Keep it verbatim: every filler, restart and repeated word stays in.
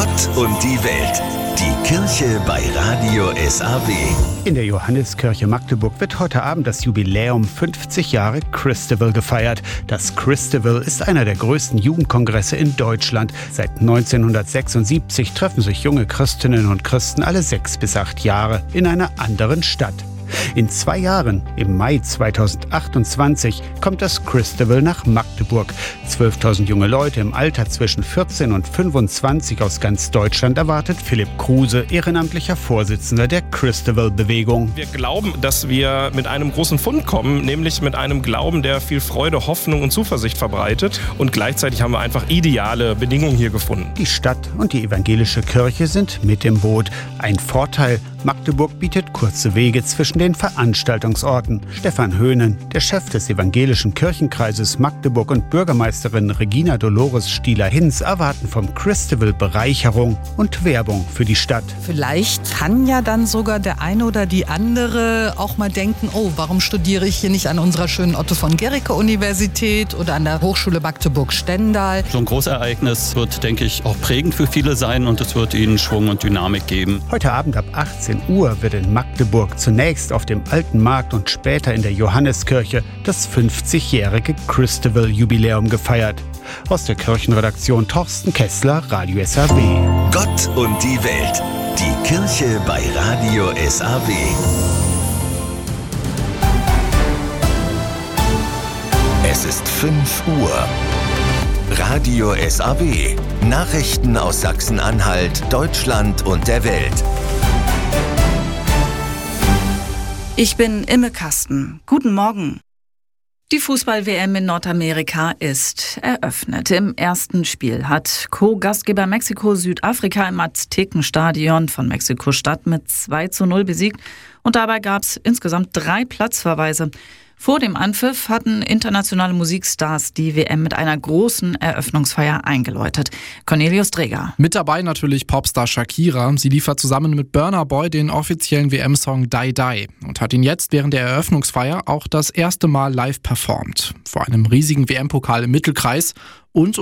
Gott und die Welt. Die Kirche bei Radio S A W. In der Johanneskirche Magdeburg wird heute Abend das Jubiläum fünfzig Jahre Christavel gefeiert. Das Christavel ist einer der größten Jugendkongresse in Deutschland. Seit neunzehnhundertsechsundsiebzig treffen sich junge Christinnen und Christen alle sechs bis acht Jahre in einer anderen Stadt. In zwei Jahren, im Mai zweitausendachtundzwanzig, kommt das Christavel nach Magdeburg. zwölftausend junge Leute im Alter zwischen vierzehn und fünfundzwanzig aus ganz Deutschland erwartet Philipp Kruse, ehrenamtlicher Vorsitzender der Christavel-Bewegung. Wir glauben, dass wir mit einem großen Fund kommen, nämlich mit einem Glauben, der viel Freude, Hoffnung und Zuversicht verbreitet. Und gleichzeitig haben wir einfach ideale Bedingungen hier gefunden. Die Stadt und die evangelische Kirche sind mit im Boot. Ein Vorteil: Magdeburg bietet kurze Wege zwischen den Veranstaltungsorten. Stefan Höhnen, der Chef des evangelischen Kirchenkreises Magdeburg und Bürgermeisterin Regina Dolores Stieler-Hinz, erwarten vom Christavel Bereicherung und Werbung für die Stadt. Vielleicht kann ja dann sogar der eine oder die andere auch mal denken, oh, warum studiere ich hier nicht an unserer schönen Otto von Guericke Universität oder an der Hochschule Magdeburg-Stendal. So ein Großereignis wird, denke ich, auch prägend für viele sein und es wird ihnen Schwung und Dynamik geben. Heute Abend ab achtzehn Uhr wird in Magdeburg zunächst auf dem Alten Markt und später in der Johanneskirche das fünfzigjährige Christavel-Jubiläum gefeiert. Aus der Kirchenredaktion Thorsten Kessler, Radio S A W. Gott und die Welt. Die Kirche bei Radio S A W. Es ist fünf Uhr. Radio S A W. Nachrichten aus Sachsen-Anhalt, Deutschland und der Welt. Ich bin Imme Kasten. Guten Morgen. Die Fußball-W M in Nordamerika ist eröffnet. Im ersten Spiel hat Co-Gastgeber Mexiko Südafrika im Aztekenstadion von Mexiko-Stadt mit zwei zu null besiegt. Und dabei gab es insgesamt drei Platzverweise. Vor dem Anpfiff hatten internationale Musikstars die W M mit einer großen Eröffnungsfeier eingeläutet. Cornelius Dreger. Mit dabei natürlich Popstar Shakira. Sie liefert zusammen mit Burna Boy den offiziellen W M-Song Die Die und hat ihn jetzt während der Eröffnungsfeier auch das erste Mal live performt. Vor einem riesigen W M-Pokal im Mittelkreis und